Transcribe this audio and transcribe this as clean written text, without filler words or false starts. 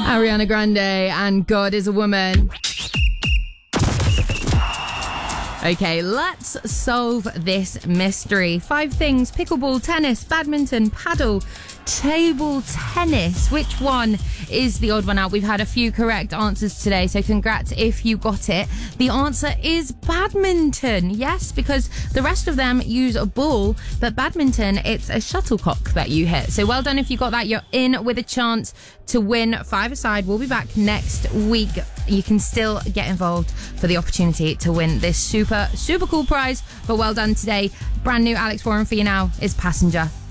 Ariana Grande and God is a Woman. Okay, let's solve this mystery. 5 things: pickleball, tennis, badminton, paddle, table tennis. Which one is the odd one out? We've had a few correct answers today, so congrats if you got it. The answer is badminton. Yes, because the rest of them use a ball, but badminton, it's a shuttlecock that you hit. So well done if you got that. You're in with a chance to win 5-a-side. We'll be back next week. You can still get involved for the opportunity to win this super cool prize. But well done today. Brand new Alex Warren for you now is Passenger.